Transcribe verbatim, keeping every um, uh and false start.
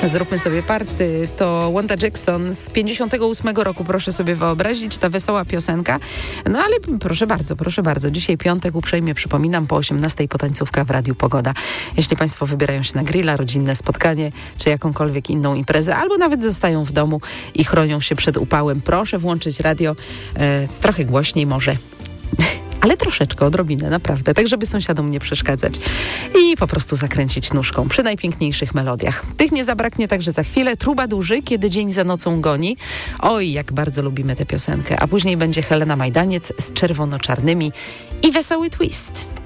Zróbmy sobie party. To Wanda Jackson z pięćdziesiątego ósmego roku, proszę sobie wyobrazić, ta wesoła piosenka. No ale proszę bardzo, proszę bardzo. Dzisiaj piątek, uprzejmie przypominam, po osiemnastej potańcówka w Radiu Pogoda. Jeśli Państwo wybierają się na grilla, rodzinne spotkanie, czy jakąkolwiek inną imprezę, albo nawet zostają w domu i chronią się przed upałem, proszę włączyć radio e, trochę głośniej może. Ale troszeczkę, odrobinę, naprawdę, tak żeby sąsiadom nie przeszkadzać i po prostu zakręcić nóżką przy najpiękniejszych melodiach. Tych nie zabraknie także za chwilę. Trubadurzy, kiedy dzień za nocą goni. Oj, jak bardzo lubimy tę piosenkę. A później będzie Helena Majdaniec z czerwono-czarnymi i wesoły twist.